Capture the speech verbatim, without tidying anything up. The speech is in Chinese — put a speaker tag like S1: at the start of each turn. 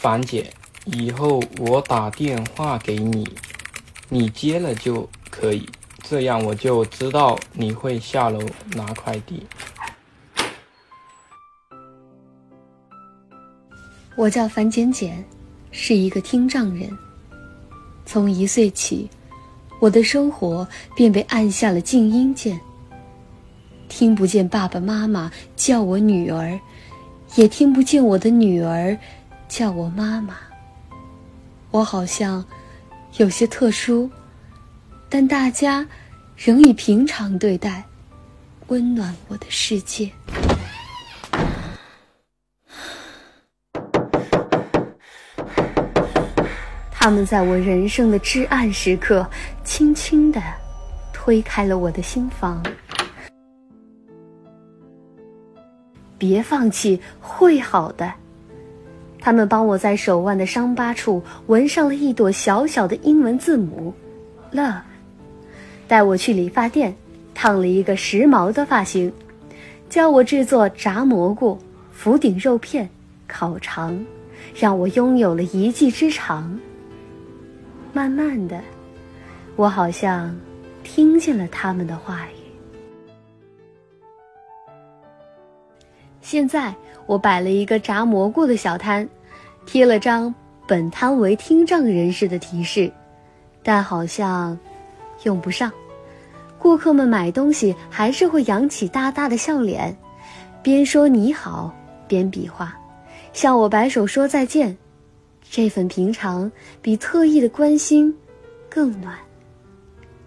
S1: 樊姐，以后我打电话给你，你接了就可以，这样我就知道你会下楼拿快递。
S2: 我叫樊简简，是一个听障人。从一岁起，我的生活便被按下了静音键，听不见爸爸妈妈叫我女儿，也听不见我的女儿叫我妈妈。我好像有些特殊，但大家仍以平常对待，温暖我的世界。他们在我人生的至暗时刻，轻轻地推开了我的心房。别放弃，会好的。他们帮我在手腕的伤疤处纹上了一朵小小的英文字母 Love， 带我去理发店烫了一个时髦的发型，教我制作炸蘑菇、福鼎肉片、烤肠，让我拥有了一技之长。慢慢的，我好像听见了他们的话语。现在我摆了一个炸蘑菇的小摊，贴了张本摊为听障人士的提示，但好像用不上。顾客们买东西还是会扬起大大的笑脸，边说你好边比划，向我摆手说再见。这份平常比特意的关心更暖。